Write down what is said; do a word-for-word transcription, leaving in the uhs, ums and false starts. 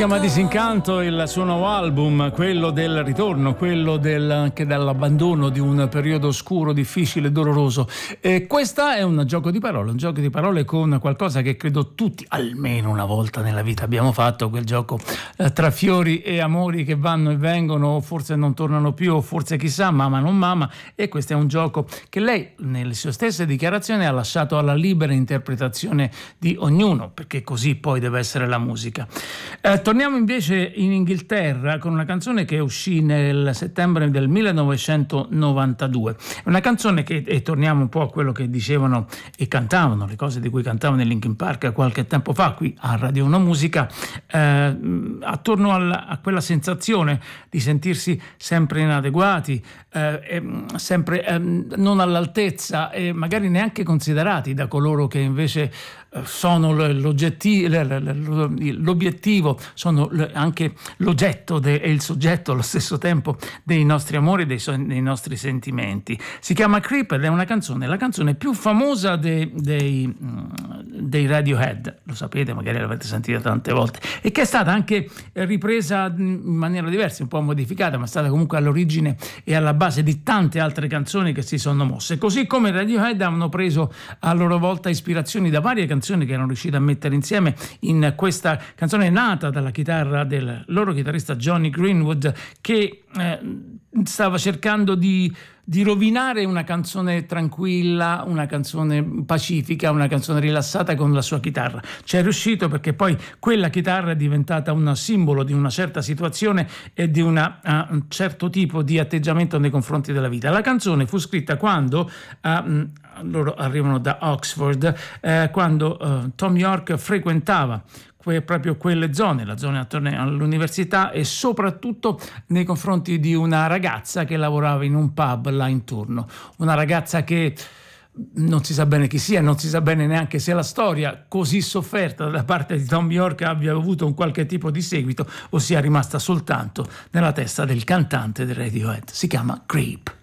chiama Disincanto, il suo nuovo album, quello del ritorno, quello del, anche dell'abbandono di un periodo oscuro, difficile, doloroso. E questa è un gioco di parole, un gioco di parole con qualcosa che credo tutti, almeno una volta nella vita, abbiamo fatto, quel gioco eh, tra fiori e amori che vanno e vengono, forse non tornano più, o forse chissà, mamma non mamma. E questo è un gioco che lei, nelle sue stesse dichiarazioni, ha lasciato alla libera interpretazione di ognuno, perché così poi deve essere la musica. Eh, torniamo invece in Inghilterra con una canzone che uscì nel settembre del millenovecentonovantadue. Una canzone che, e torniamo un po' a quello che dicevano e cantavano, le cose di cui cantavano i Linkin Park qualche tempo fa qui a Radio Una Musica, eh, attorno alla, a quella sensazione di sentirsi sempre inadeguati, eh, sempre eh, non all'altezza e magari neanche considerati da coloro che invece sono l'obiettivo, sono anche l'oggetto de, e il soggetto allo stesso tempo dei nostri amori, dei, dei nostri sentimenti. Si chiama Creep ed è una canzone, la canzone più famosa dei, dei, dei Radiohead, lo sapete, magari l'avete sentita tante volte, e che è stata anche ripresa in maniera diversa, un po' modificata, ma è stata comunque all'origine e alla base di tante altre canzoni che si sono mosse. Così come i Radiohead hanno preso a loro volta ispirazioni da varie canzoni che erano riusciti a mettere insieme in questa canzone nata dalla chitarra del loro chitarrista Johnny Greenwood, che eh, stava cercando di, di rovinare una canzone tranquilla, una canzone pacifica, una canzone rilassata con la sua chitarra. Ci è riuscito perché poi quella chitarra è diventata un simbolo di una certa situazione e di una, uh, un certo tipo di atteggiamento nei confronti della vita. La canzone fu scritta quando uh, loro arrivano da Oxford, eh, quando uh, Tom York frequentava que- proprio quelle zone, la zona attorno all'università, e soprattutto nei confronti di una ragazza che lavorava in un pub là intorno, una ragazza che non si sa bene chi sia, non si sa bene neanche se la storia così sofferta da parte di Tom York abbia avuto un qualche tipo di seguito o sia rimasta soltanto nella testa del cantante del Radiohead. Si chiama Creep.